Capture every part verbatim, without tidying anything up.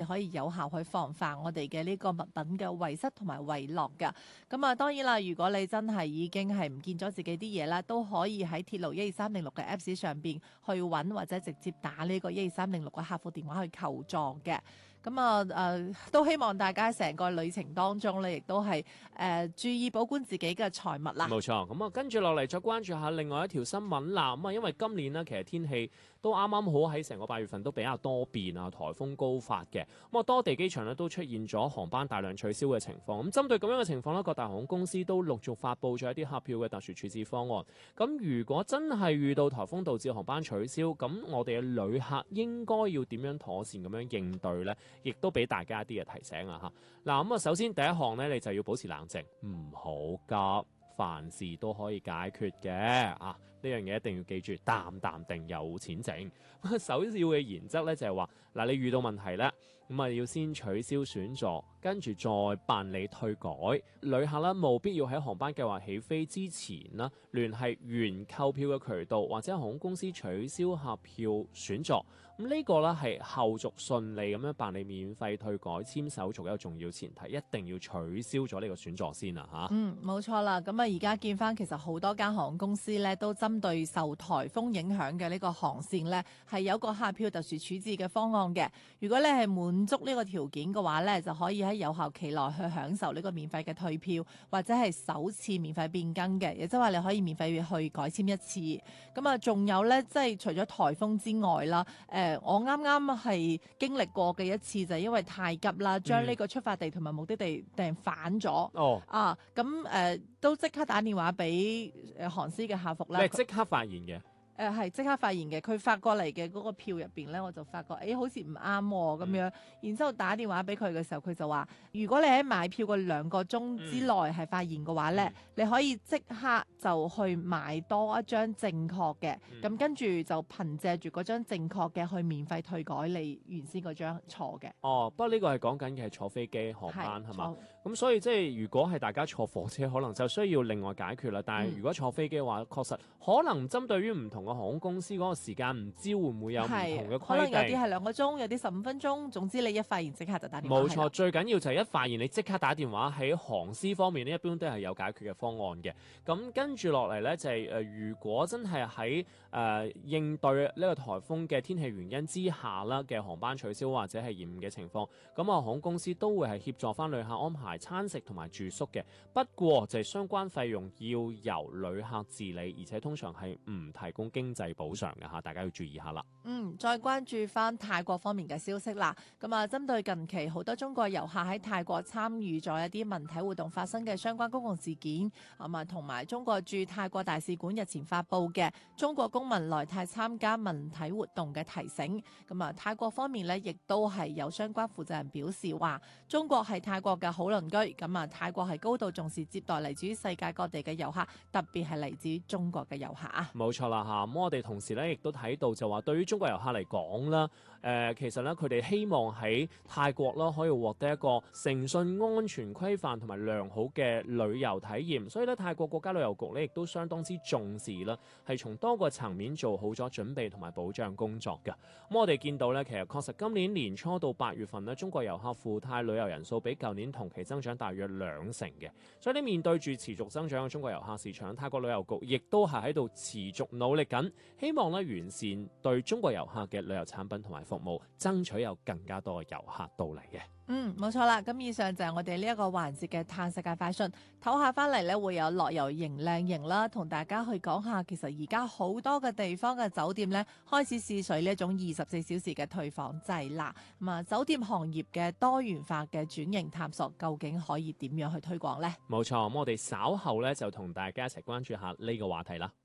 可以有效去防範我哋嘅呢個物品嘅遺失同埋遺落㗎。咁啊，當然啦，如果你真係已經係唔見咗自己啲嘢啦，都可以喺鐵路一二三零六嘅 Apps 上邊去揾，或者直接打呢個一二三零六嘅客服電話去求助嘅。咁啊誒，都希望大家成個旅程當中咧，亦都係誒、呃、注意保管自己嘅財物啦。 冇錯，咁啊跟住落嚟再關注下另外一條新聞啦。咁啊，因為今年呢，其實天氣都啱啱好喺成個八月份都比較多變啊，颱風高發嘅。咁啊，多地機場呢都出現咗航班大量取消嘅情況。咁針對咁樣嘅情況呢，各大航空公司都陸續發布咗一啲客票嘅特殊處置方案。咁如果真係遇到颱風導致航班取消，咁我哋嘅旅客應該要點樣妥善咁樣應對呢？亦都俾大家一啲嘅提醒啊！嚇嗱，咁啊，首先第一項呢，你就要保持冷靜，唔好急，凡事都可以解決嘅啊！呢樣嘢一定要記住，淡淡定有錢剩。首要嘅原則咧就係話，嗱，你遇到問題咧，咁啊要先取消選座，跟住再辦理退改。旅客咧務必要喺航班計劃起飛之前啦，聯繫原購票嘅渠道或者航空公司取消客票選座。咁呢個咧係後續順利咁樣辦理免費退改簽手續一個重要前提，一定要取消咗呢個選座先啊嚇。 嗯，冇錯啦。咁啊，而家見翻其實好多間航空公司咧都針對受颱風影響嘅呢個航線咧，係有個客票特殊處置嘅方案嘅。如果你係滿足呢個條件嘅話咧，就可以喺有效期內去享受呢個免費嘅退票，或者係首次免費變更嘅，亦即係話你可以免費去改簽一次。咁啊，仲有咧，即係除咗颱風之外啦，誒、呃，我啱啱係經歷過嘅一次就係因為太急啦，將呢個出發地同埋目的地訂反咗。 哦， 啊，咁誒、呃、都即刻打電話俾誒航司嘅客服啦。 你係即刻發現嘅？ 誒係即刻發現嘅，佢發過嚟嘅嗰個票入邊咧，我就發覺，誒、欸、好似唔啱喎咁樣。然之後打電話俾佢嘅時候，佢就話：如果你喺買票嘅兩個鐘之內係發現嘅話咧，嗯、你可以即刻就去買多一張正確嘅，咁、嗯、跟住就憑藉住嗰張正確嘅去免費退改你原先嗰張錯嘅。 哦，不過呢個係講緊嘅係坐飛機航班係嘛？咁錯所以即係如果係大家坐火車，可能就需要另外解決啦。但係如果坐飛機嘅話，確實可能針對於唔同嘅航空公司嗰個時間，唔知會唔會有唔同嘅規定。 可能有啲係兩個鐘，有啲十五分鐘。總之你一發現即刻就打電話。 冇錯，最緊要就係一發現你即刻打電話。喺航司方面呢，一般都係有解決嘅方案嘅。咁跟住落嚟呢，就係、是、誒、呃，如果真係喺誒應對呢個颱風嘅天氣原因之下啦嘅航班取消或者係延誤嘅情況，咁啊航空公司都會係協助翻旅客安排餐食同埋住宿嘅。不過就係相關費用要由旅客自理，而且通常係唔提供經濟補償嘅嚇，大家要注意下啦。 嗯，再關注翻泰國方面嘅消息啦。咁啊，針對近期好多中國遊客喺泰國參與咗一啲文體活動發生嘅相關公共事件，咁啊，同埋中國駐泰國大使館日前發布嘅中國公民來泰參加文體活動嘅提醒。咁啊，泰國方面呢，亦都係有相關負責人表示話，中國係泰國嘅好鄰居。咁啊，泰國係高度重視接待嚟自於世界各地嘅遊客，特別係嚟自於中國嘅遊客啊。 冇錯啦嚇，咁我哋同時咧亦都睇到就話，對於中國遊客嚟講啦，誒、呃、其實咧佢哋希望喺泰國啦可以獲得一個誠信、安全、規範同埋良好嘅旅遊體驗，所以咧泰國國家旅遊局咧亦都相當之重視啦，係從多個層面做好咗準備同埋保障工作㗎。咁、嗯、我哋見到咧，其實確實今年年初到八月份咧，中國遊客赴泰旅遊人數比舊年同期增長大約兩成嘅，所以咧面對住持續增長嘅中國遊客市場，泰國旅遊局亦都係喺度持續努力緊，希望咧完善對中國遊客嘅旅遊產品同埋服務，爭取有更加多嘅遊客到嚟嘅。 嗯，冇錯啦。咁以上就係我哋呢一個環節嘅嘆世界快訊。唞下翻嚟咧，會有樂遊型靚型啦，同大家去講下，其實而家好多嘅地方嘅酒店咧，開始試水呢一種二十四小時嘅退房制啦。咁啊，酒店行業嘅多元化嘅轉型探索，究竟可以點樣去推廣呢？ 冇錯，咁我哋稍後咧就同大家一齊關注下呢個話題啦。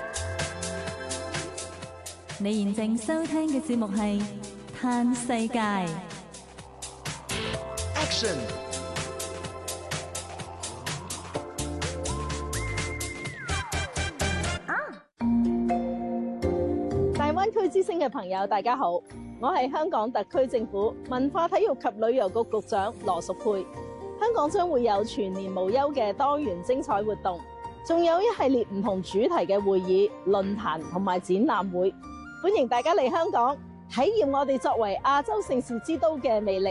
你現正收聽嘅節目係嘆世界。 Action！ 大灣區之星嘅朋友，大家好，我係香港特區政府文化體育及旅遊局局長羅淑佩。香港將會有全年無休嘅多元精彩活動，仲有一系列唔同主題嘅會議、論壇同埋展覽會。歡迎大家嚟香港體驗我哋作為亞洲盛事之都嘅魅力。